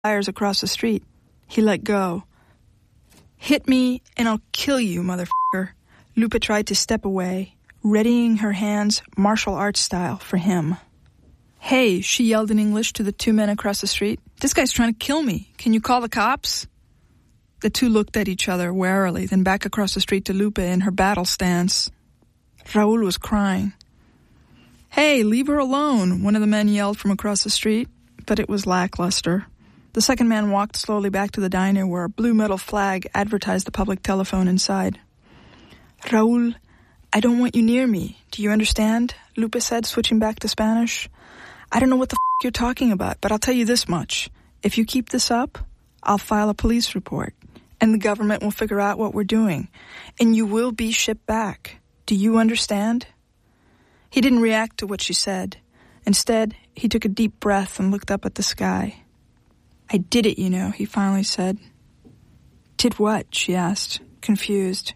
tires across the street. He let go. Hit me and I'll kill you, motherfucker. Lupe tried to step away, readying her hands martial arts style for him. Hey, she yelled in English to the two men across the street. This guy's trying to kill me. Can you call the cops? The two looked at each other warily, then back across the street to Lupe in her battle stance. Raul was crying. Hey, leave her alone, one of the men yelled from across the street, but it was lackluster. The second man walked slowly back to the diner where a blue metal flag advertised the public telephone inside. Raul, I don't want you near me. Do you understand? Lupe said, switching back to Spanish. I don't know what the you're talking about, but I'll tell you this much. If you keep this up, I'll file a police report, and the government will figure out what we're doing, and you will be shipped back. Do you understand? He didn't react to what she said. Instead, he took a deep breath and looked up at the sky. I did it, you know, he finally said. Did what? She asked, confused.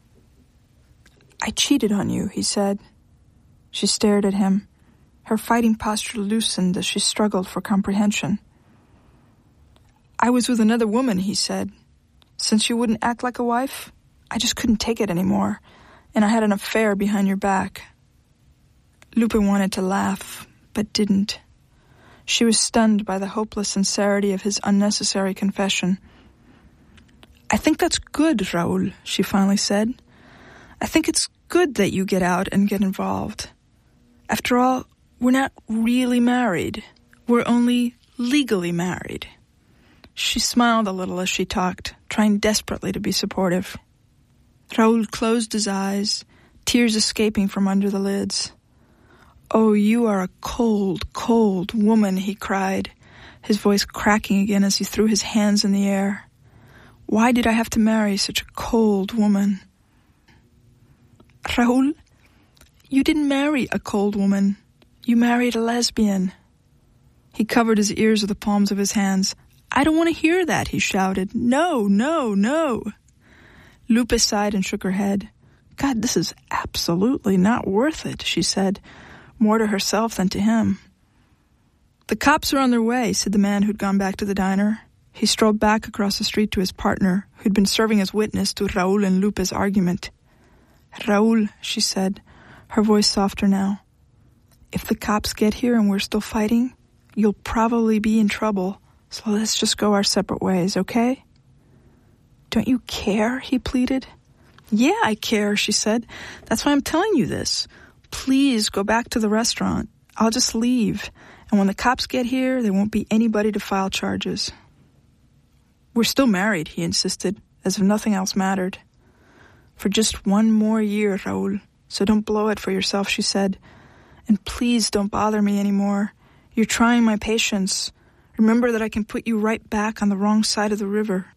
I cheated on you, he said. She stared at him. Her fighting posture loosened as she struggled for comprehension. I was with another woman, he said. Since you wouldn't act like a wife, I just couldn't take it anymore, and I had an affair behind your back. Lupe wanted to laugh, but didn't. She was stunned by the hopeless sincerity of his unnecessary confession. I think that's good, Raul, she finally said. I think it's good that you get out and get involved. After all, we're not really married. We're only legally married. She smiled a little as she talked, trying desperately to be supportive. Raul closed his eyes, tears escaping from under the lids. Oh, you are a cold, cold woman, he cried, his voice cracking again as he threw his hands in the air. Why did I have to marry such a cold woman? Raul, you didn't marry a cold woman. You married a lesbian. He covered his ears with the palms of his hands. I don't want to hear that, he shouted. No, no, no. Lupe sighed and shook her head. God, this is absolutely not worth it, she said, more to herself than to him. The cops are on their way, said the man who'd gone back to the diner. He strolled back across the street to his partner, who'd been serving as witness to Raul and Lupe's argument. Raul, she said, her voice softer now. If the cops get here and we're still fighting, you'll probably be in trouble, so let's just go our separate ways, okay? Don't you care? He pleaded. Yeah, I care, she said. That's why I'm telling you this. Please go back to the restaurant. I'll just leave. And when the cops get here, there won't be anybody to file charges. We're still married, he insisted, as if nothing else mattered. For just one more year, Raul. So don't blow it for yourself, she said. And please don't bother me anymore. You're trying my patience. Remember that I can put you right back on the wrong side of the river.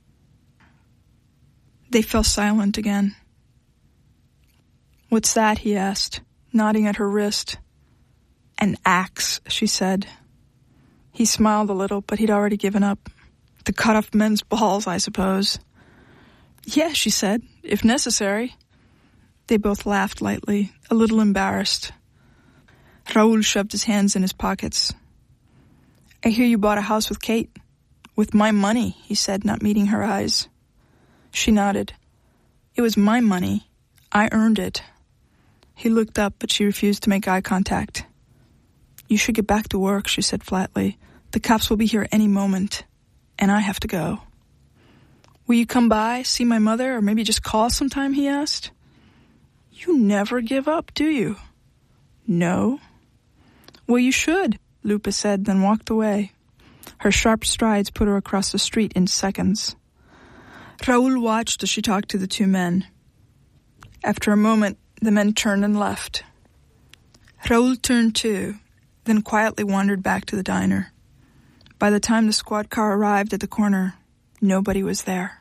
They fell silent again. What's that? He asked, nodding at her wrist. An axe, she said. He smiled a little, but he'd already given up. To cut off men's balls, I suppose. Yeah, she said, if necessary. They both laughed lightly, a little embarrassed. Raul shoved his hands in his pockets. I hear you bought a house with Kate. With my money, he said, not meeting her eyes. She nodded. It was my money. I earned it. He looked up, but she refused to make eye contact. You should get back to work, she said flatly. The cops will be here any moment, and I have to go. Will you come by, see my mother, or maybe just call sometime, he asked. You never give up, do you? No. Well, you should, Lupe said, then walked away. Her sharp strides put her across the street in seconds. Raul watched as she talked to the two men. After a moment, the men turned and left. Raul turned too, then quietly wandered back to the diner. By the time the squad car arrived at the corner, nobody was there.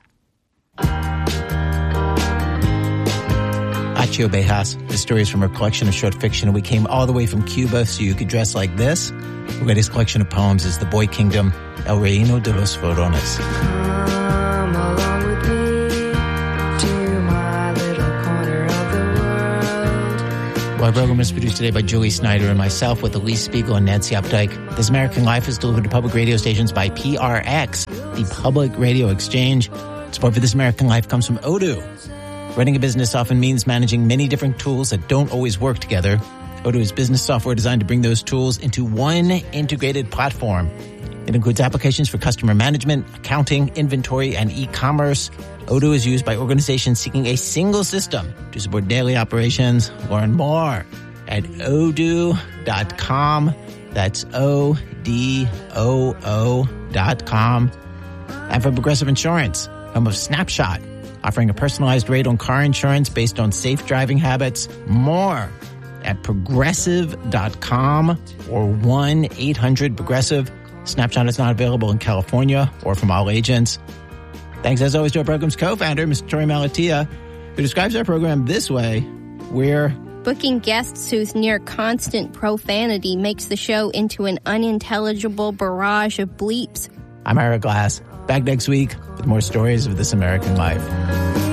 Achio Bejas. The story is from her collection of short fiction, and we came all the way from Cuba so you could dress like this. Her latest collection of poems is The Boy Kingdom, El Reino de los Forones. Come along with me to my little corner of the world. Our program is produced today by Julie Snyder and myself with Elise Spiegel and Nancy Updike. This American Life is delivered to public radio stations by PRX, the Public Radio Exchange. Support for This American Life comes from Odoo. Running a business often means managing many different tools that don't always work together. Odoo is business software designed to bring those tools into one integrated platform. It includes applications for customer management, accounting, inventory, and e-commerce. Odoo is used by organizations seeking a single system to support daily operations. Learn more at odoo.com. That's ODOO.com. And for Progressive Insurance, home of Snapshot, offering a personalized rate on car insurance based on safe driving habits. More at progressive.com or 1-800-PROGRESSIVE. Snapshot is not available in California or from all agents. Thanks, as always, to our program's co-founder, Mr. Tori Malatia, who describes our program this way. We're booking guests whose near-constant profanity makes the show into an unintelligible barrage of bleeps. I'm Ira Glass. Back next week with more stories of This American Life.